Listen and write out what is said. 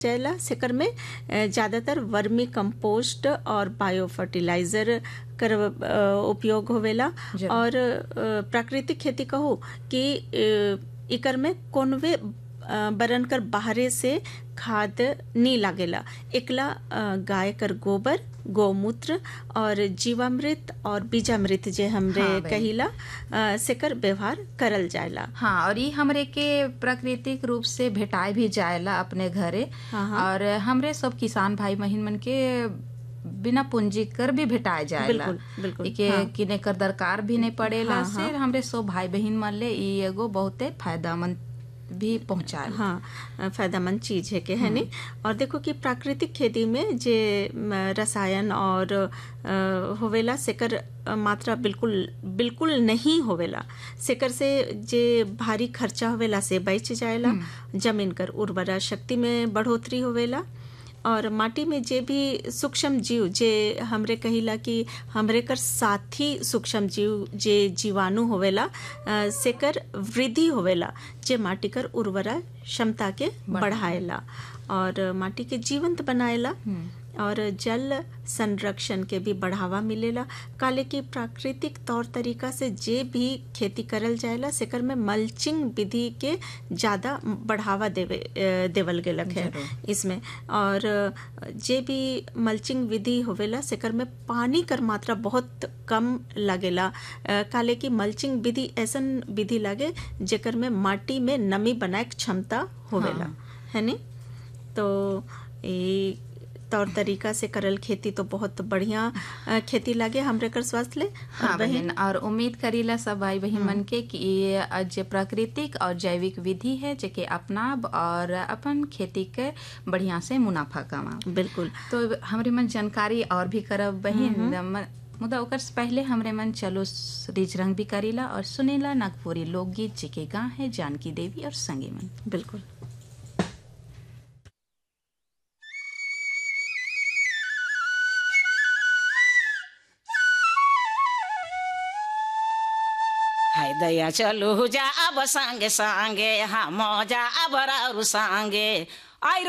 जाएला सेकर में ज़्यादातर वर्मी कंपोस्ट और बायो फर्टिलाइजर कर उपयोग होवेला। और प्राकृतिक खेती कहूँ कि इकर में कोनवे बरन कर बाहरे से खाद नहीं लागेला। एकला गाय कर गोबर, गौमूत्र और जीवामृत और बीजामृत जे हमरे कहिला सेकर व्यवहार करल जाएला। हाँ, और ये हमरे के प्राकृतिक रूप से भेटाए भी जाएला अपने घरे। और हमरे सब किसान भाई बहन मन के बिना पूंजी कर भी भेटाए जाएला। बिल्कुल किने कर दरकार भी नहीं पड़ेला। से हमरे सब भाई बहन मन ले ई एगो बहुते फायदामंद भी पहुंचाए। हाँ, फायदामंद चीज है के है नी। और देखो कि प्राकृतिक खेती में जे रसायन और होवेला सेकर मात्रा बिल्कुल नहीं होवेला। सेकर से जे भारी खर्चा होवेला से बच जाएला। जमीन कर उर्वरा शक्ति में बढ़ोतरी होवेला। और माटी में जे भी सूक्ष्म जीव जे हमरे कहिला कि हमरे कर साथी सूक्ष्म जीव जे जीवाणु होवेला सेकर वृद्धि होवेला, जे माटी कर उर्वरा क्षमता के बढ़ाएला और माटी के जीवंत बनाएला। और जल संरक्षण के भी बढ़ावा मिलेला। काले की प्राकृतिक तौर तरीका से जे भी खेती करल जाएला सेकर में मल्चिंग विधि के ज्यादा बढ़ावा देवल गेलक है इसमें। और जे भी मल्चिंग विधि होवेला सेकर में पानी कर मात्रा बहुत कम लगेला। काले की मल्चिंग विधि ऐसन विधि लागे जेकर में माटी में नमी बनाए क्षमता होवेला। है नी। तो तौर तरीका से करल खेती तो बहुत बढ़िया खेती लागे हमरे कर स्वास्थ्य ले। हाँ बहन, और उम्मीद करीला सब भाई बहन मन के कि ये जे प्राकृतिक और जैविक विधि है जेके अपनाब और अपन खेती के बढ़िया से मुनाफा कमा। बिल्कुल। तो हमरे मन जानकारी और भी करब बहन, मुदा ओकर से पहले हमरे मन चलो रिज रंग भी करीला और सुनेला नागपुरी लोकगीत जेके गा है जानकी देवी और संगे मन। बिल्कुल। हाय दया चलो जा अब संगे संगे हम जा अब रारू संगे आई